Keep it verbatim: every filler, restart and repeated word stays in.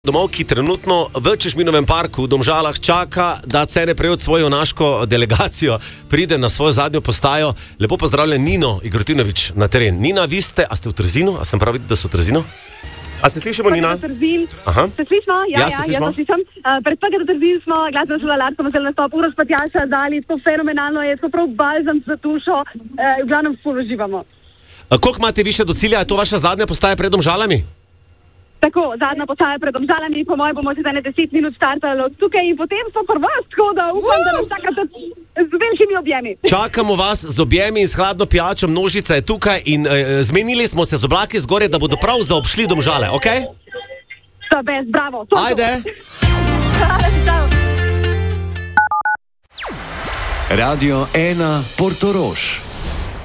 Domov, ki trenutno v Češminovem parku v Domžalah čaka, da Cene Prevod svojo naško delegacijo pride na svojo zadnjo postajo. Lepo pozdravljen Nino Igrotinović na teren. Nina, vi ste, a ste v Trzinu? A sem prav videl, da so v Trzinu? A se slišimo, Nina? Trzin. Se slišimo? Ja, ja, ja, ja, to slišam. Uh, pred P G D Trzin smo glasbeno šola Larsko Mazel nastop, Uroš Patjaša dali, to fenomenalno je, to prav balzam za dušo, uh, v glavnem ful uživamo. Uh, koliko imate više do cilja? Je to vaša zadnja postaja pred Domžalami? Tako, zadnja postaja pred Domžalami, po mojem bomo se za ne deset minut startali od tukaj in potem so prva, tako da upam, da nas čakate z velikimi objemi. Čakamo vas z objemi in s hladno pijačo, množica je tukaj in e, zmenili smo se z oblaki zgore, da bodo prav zaobšli Domžale, ok? To bez, bravo. To Ajde! Radio ena Portorož.